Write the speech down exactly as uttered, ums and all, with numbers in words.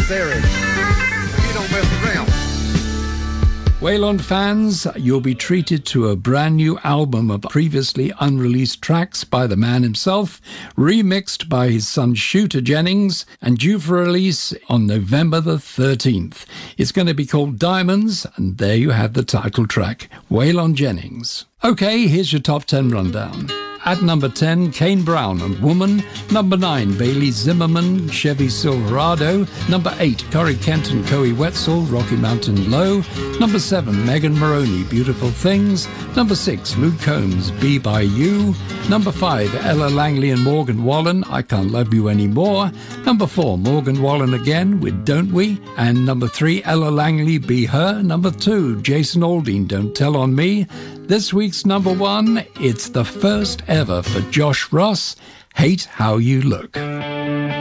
serious. And you don't mess around. Waylon fans, you'll be treated to a brand new album of previously unreleased tracks by the man himself, remixed by his son Shooter Jennings, and due for release on November the thirteenth. It's going to be called Diamonds, and there you have the title track, Waylon Jennings. Okay, here's your top ten rundown. At number ten, Kane Brown and Woman. Number nine, Bailey Zimmerman, Chevy Silverado. Number eight, Corey Kent and Coe Wetzel, Rocky Mountain Low. Number seven, Megan Moroney, Beautiful Things. Number six, Luke Combs, Be By You. Number five, Ella Langley and Morgan Wallen, I Can't Love You Anymore. Number four, Morgan Wallen again with Don't We. And number three, Ella Langley, Be Her. Number two, Jason Aldean, Don't Tell On Me. This week's number one, it's the first ever for Josh Ross, Hate How You Look.